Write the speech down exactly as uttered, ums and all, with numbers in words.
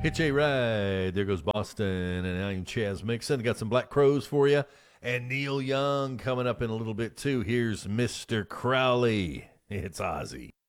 Hitch a ride. There goes Boston. And I'm Chaz Mixon. Got some Black Crows for you. And Neil Young coming up in a little bit, too. Here's Mister Crowley. It's Ozzy.